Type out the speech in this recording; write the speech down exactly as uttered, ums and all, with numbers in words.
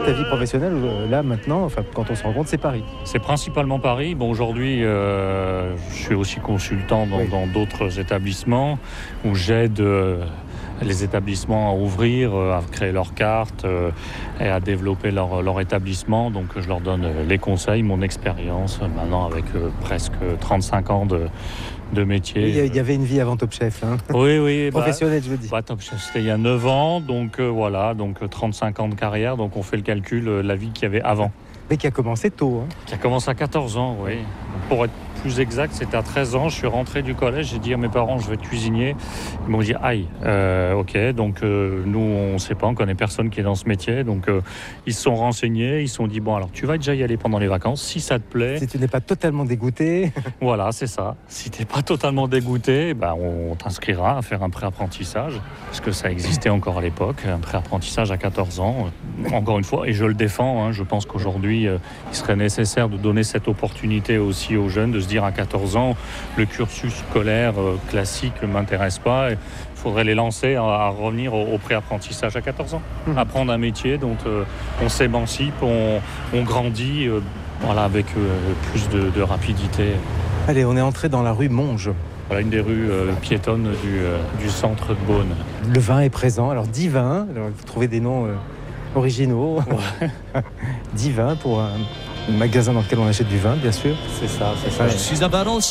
ta vie professionnelle, là maintenant, enfin, quand on se rend compte, c'est Paris. C'est principalement Paris. Bon, aujourd'hui, euh, je suis aussi consultant dans, oui. dans d'autres établissements où j'aide euh, les établissements à ouvrir, euh, à créer leurs cartes euh, et à développer leur, leur établissement. Donc, je leur donne les conseils, mon expérience, maintenant avec euh, presque trente-cinq ans de, de métier. Oui, il y avait une vie avant Top Chef. Hein. Oui, oui. Professionnelle, bah, je veux dire. Bah, Top Chef, c'était il y a neuf ans. Donc, euh, voilà, donc trente-cinq ans de carrière. Donc, on fait le calcul, euh, la vie qu'il y avait avant. Mais qui a commencé tôt. Hein. Qui a commencé à quatorze ans, oui. Pour être plus exact, c'était à treize ans. Je suis rentré du collège, j'ai dit à mes parents, je vais être cuisinier. Ils m'ont dit, aïe, euh, ok. Donc, euh, nous, on ne sait pas, on ne connaît personne qui est dans ce métier. Donc, euh, ils se sont renseignés, ils se sont dit, bon, alors, tu vas déjà y aller pendant les vacances, si ça te plaît. Si tu n'es pas totalement dégoûté. Voilà, c'est ça. Si tu n'es pas totalement dégoûté, ben, on t'inscrira à faire un pré-apprentissage. Parce que ça existait encore à l'époque, un pré-apprentissage à quatorze ans. Encore une fois, et je le défends, hein, je pense qu'aujourd'hui, euh, il serait nécessaire de donner cette opportunité aussi aux jeunes de se dire à quatorze ans, le cursus scolaire euh, classique ne m'intéresse pas. Il faudrait les lancer à, à revenir au, au pré-apprentissage à quatorze ans. Mmh. Apprendre un métier dont euh, on s'émancipe, on, on grandit euh, voilà, avec euh, plus de, de rapidité. Allez, on est entré dans la rue Monge. Voilà une des rues euh, piétonnes du, euh, du centre de Beaune. Le vin est présent. Alors, dix vins, alors, vous trouvez des noms euh, originaux. Ouais. dix vins pour un magasin dans lequel on achète du vin, bien sûr. C'est ça, c'est ça. Je suis à Valenciennes.